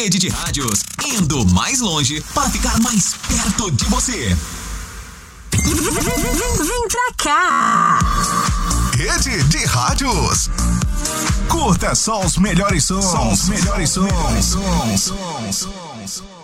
Rede de Rádios, indo mais longe para ficar mais perto de você. Vem pra cá. Rede de Rádios. Curta só os melhores sons.